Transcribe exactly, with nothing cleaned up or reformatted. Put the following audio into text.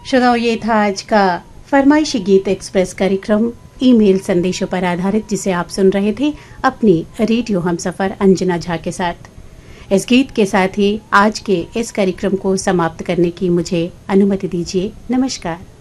श्रोताओं, ये था आज का फरमाइशी गीत एक्सप्रेस कार्यक्रम ईमेल संदेशों पर आधारित, जिसे आप सुन रहे थे अपनी रेडियो हमसफर अंजना झा के साथ। इस गीत के साथ ही आज के इस कार्यक्रम को समाप्त करने की मुझे अनुमति दीजिए। नमस्कार।